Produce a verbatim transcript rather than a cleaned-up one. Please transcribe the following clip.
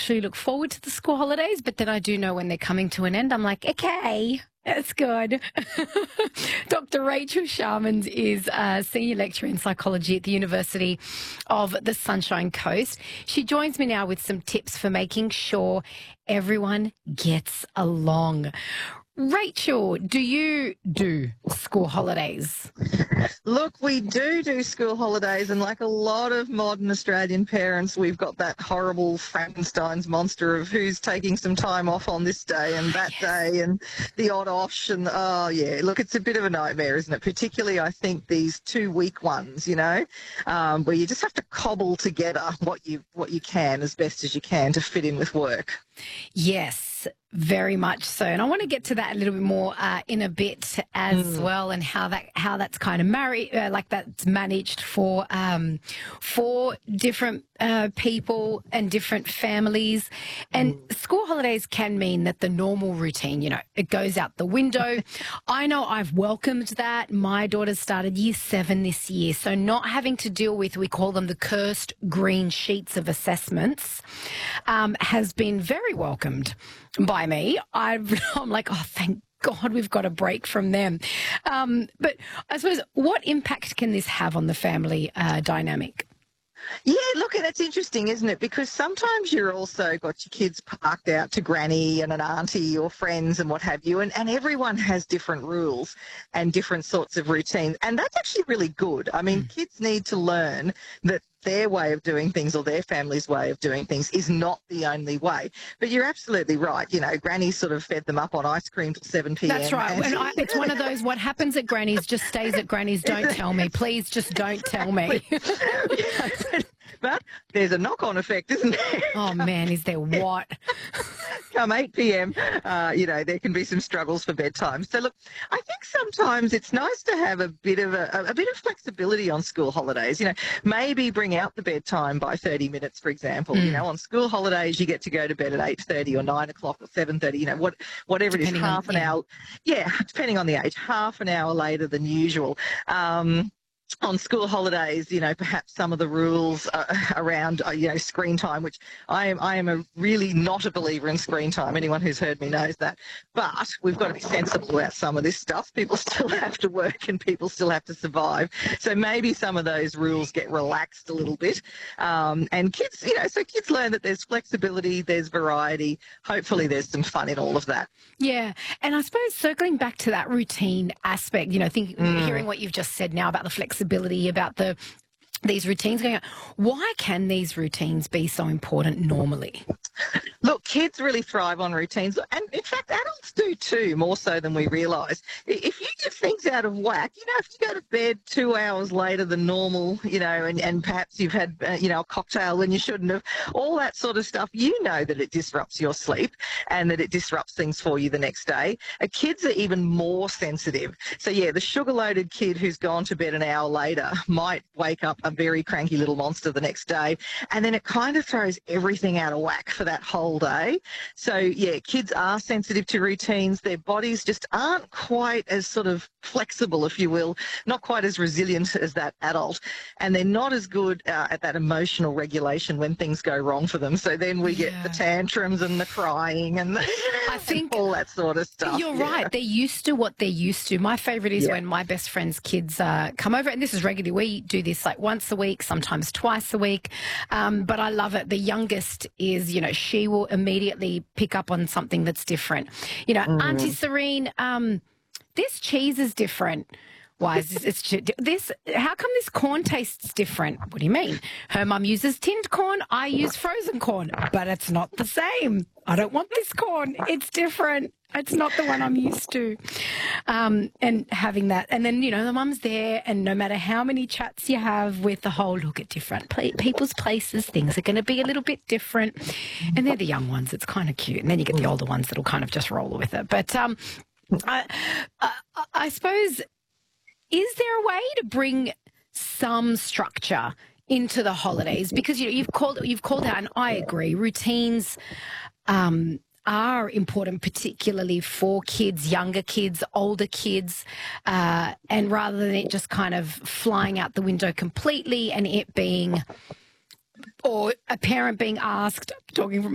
actually look forward to the school holidays, but then I do know when they're coming to an end. I'm like, okay, that's good. Doctor Rachel Sharmans is a senior lecturer in psychology at the University of the Sunshine Coast. She joins me now with some tips for making sure everyone gets along. Rachel, do you do school holidays? Look, we do do school holidays, and like a lot of modern Australian parents, we've got that horrible Frankenstein's monster of who's taking some time off on this day and that yes. day and the odd osh. And, oh, yeah, look, it's a bit of a nightmare, isn't it? Particularly, I think, these two-week ones, you know, um, where you just have to cobble together what you, what you can as best as you can to fit in with work. Yes, very much so. And I want to get to that a little bit more uh, in a bit as mm. well, and how that how that's kind of married, uh, like that's managed for um, for different uh, people and different families. And mm. school holidays can mean that the normal routine, you know, it goes out the window. I know I've welcomed that. My daughter started year seven this year, so not having to deal with, we call them the cursed green sheets of assessments, um, has been very welcomed by me. I've, I'm like, oh, thank God we've got a break from them. Um, but I suppose, what impact can this have on the family uh, dynamic? Yeah, look, and it's interesting, isn't it? Because sometimes you're also got your kids parked out to granny and an auntie or friends and what have you, and, and everyone has different rules and different sorts of routines, and that's actually really good. I mean, mm. kids need to learn that their way of doing things or their family's way of doing things is not the only way. But you're absolutely right. You know, Granny sort of fed them up on ice cream till seven p m. That's right. And I, it's one of those, what happens at Granny's just stays at Granny's. Don't tell me. Please just don't tell me. But there's a knock-on effect, isn't there? Oh, man, is there what? Come eight p m, uh, you know, there can be some struggles for bedtime. So, look, I think sometimes it's nice to have a bit of a, a bit of flexibility on school holidays. You know, maybe bring out the bedtime by thirty minutes, for example. Mm. You know, on school holidays, you get to go to bed at eight thirty or nine o'clock or seven thirty, you know, what, whatever it is, half on, an yeah. hour. Yeah, depending on the age, half an hour later than usual. Um, On school holidays, you know, perhaps some of the rules uh, around, uh, you know, screen time, which I am, I am a really not a believer in screen time. Anyone who's heard me knows that. But we've got to be sensible about some of this stuff. People still have to work and people still have to survive. So maybe some of those rules get relaxed a little bit. Um, and kids, you know, so kids learn that there's flexibility, there's variety. Hopefully there's some fun in all of that. Yeah. And I suppose circling back to that routine aspect, you know, think, mm. hearing what you've just said now about the flexibility, about the these routines going on. Why can these routines be so important normally? Look, kids really thrive on routines, and in fact adults do too, more so than we realise. If you get things out of whack, you know, if you go to bed two hours later than normal, you know, and, and perhaps you've had, uh, you know, a cocktail when you shouldn't have, all that sort of stuff, you know that it disrupts your sleep and that it disrupts things for you the next day. Uh, kids are even more sensitive. So, yeah, the sugar-loaded kid who's gone to bed an hour later might wake up a very cranky little monster the next day, and then it kind of throws everything out of whack for that whole day. So, yeah, kids are sensitive to routines. Their bodies just aren't quite as sort of flexible, if you will, not quite as resilient as that adult, and they're not as good uh, at that emotional regulation when things go wrong for them. So then we get yeah. the tantrums and the crying and, the, I think and all that sort of stuff. You're yeah. right. They're used to what they're used to. My favourite is yeah. when my best friend's kids uh, come over, and this is regularly. We do this like once a week, sometimes twice a week, um, but I love it. The youngest is, you know, she will immediately pick up on something that's different. You know, mm. Auntie Serene, um, this cheese is different. Why is this, it's, this, how come this corn tastes different? What do you mean? Her mum uses tinned corn, I use frozen corn, but it's not the same. I don't want this corn. It's different. It's not the one I'm used to. Um, and having that. And then, you know, the mum's there, and no matter how many chats you have with the whole look at different people's places, things are going to be a little bit different. And they're the young ones. It's kind of cute. And then you get the older ones that'll kind of just roll with it. But um, I, I, I suppose, is there a way to bring some structure into the holidays? Because, you know, you've called you've called out, and I agree, routines um, are important, particularly for kids, younger kids, older kids, uh, and rather than it just kind of flying out the window completely and it being, or a parent being asked, talking from